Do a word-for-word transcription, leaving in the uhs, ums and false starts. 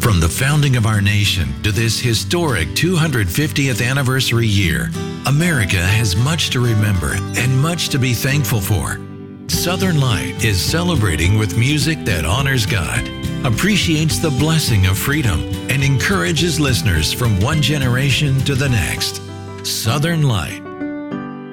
From the founding of our nation to this historic two hundred fiftieth anniversary year, America has much to remember and much to be thankful for. Southern Light is celebrating with music that honors God, appreciates the blessing of freedom, and encourages listeners from one generation to the next. Southern Light.